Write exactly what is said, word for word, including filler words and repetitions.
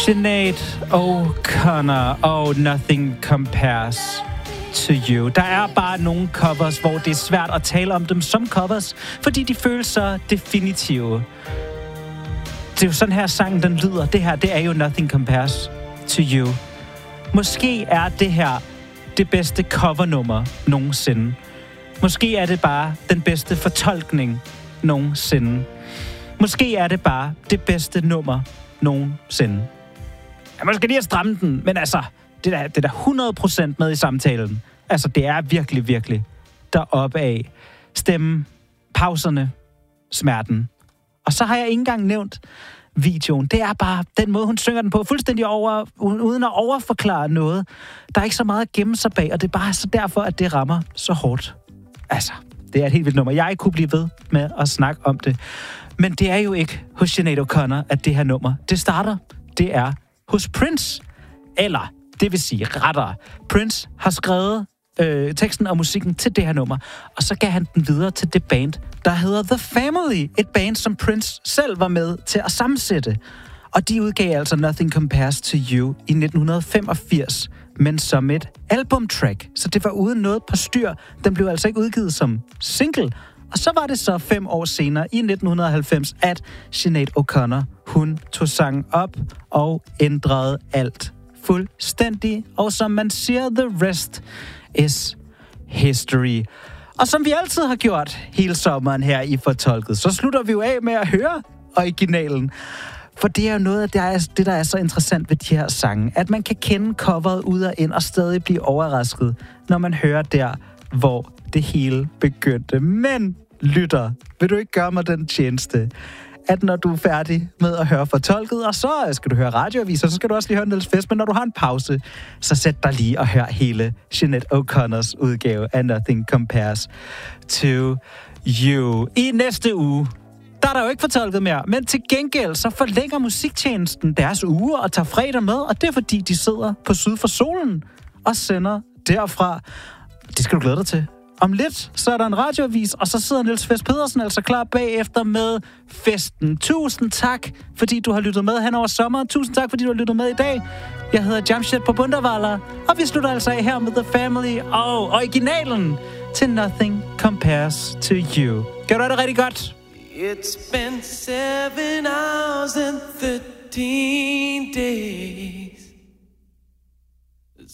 Sinead O'Connor og Nothing Compares to You. Der er bare nogle covers, hvor det er svært at tale om dem som covers, fordi de føles så definitive. Det er jo sådan her sangen, den lyder. Det her, det er jo Nothing Compares to You. Måske er det her det bedste covernummer nogensinde. Måske er det bare den bedste fortolkning nogensinde. Måske er det bare det bedste nummer nogensinde. Jeg måske lige at stramme den, men altså, det er der, der hundrede procent med i samtalen. Altså, det er virkelig, virkelig deroppe af. Stemmen, pauserne, smerten. Og så har jeg ikke engang nævnt videoen. Det er bare den måde, hun synger den på, fuldstændig over, uden at overforklare noget. Der er ikke så meget at gemme sig bag, og det er bare så derfor, at det rammer så hårdt. Altså, det er et helt vildt nummer. Jeg kunne blive ved med at snakke om det. Men det er jo ikke hos Sinead O'Connor, at det her nummer, det starter. Det er hos Prince. Eller, det vil sige rettere, Prince har skrevet øh, teksten og musikken til det her nummer, og så gav han den videre til det band, der hedder The Family. Et band, som Prince selv var med til at sammensætte. Og de udgav altså Nothing Compares to You i nitten femogfirs, men som et albumtrack. Så det var uden noget på styr. Den blev altså ikke udgivet som single. Og så var det så fem år senere, i nitten halvfems, at Sinead O'Connor, hun tog sangen op og ændrede alt fuldstændig. Og som man siger, the rest is history. Og som vi altid har gjort hele sommeren her i Fortolket, så slutter vi jo af med at høre originalen. For det er jo noget af det, er, det, der er så interessant ved de her sange, at man kan kende coveret ud og ind og stadig blive overrasket, når man hører der, hvor det hele begyndte. Men, lytter, vil du ikke gøre mig den tjeneste, at når du er færdig med at høre Fortolket, og så skal du høre radioaviser, så skal du også lige høre Niels Fest, men når du har en pause, så sæt dig lige og hør hele Sinead O'Connors udgave af Nothing Compares to You. I næste uge, der er der jo ikke Fortolket mere, men til gengæld så forlænger musiktjenesten deres uge og tager fredag med, og det er fordi, de sidder på syd for solen og sender derfra. Det skal du glæde dig til. Om lidt, så er der en radioavis, og så sidder Niels Fest Pedersen altså klar bagefter med festen. Tusind tak, fordi du har lyttet med hen over sommeren. Tusind tak, fordi du har lyttet med i dag. Jeg hedder Jamshed på Bunderwaller, og vi slutter altså af her med The Family og originalen til Nothing Compares to You. Kan du have det rigtig godt? It's been seven hours and thirteen days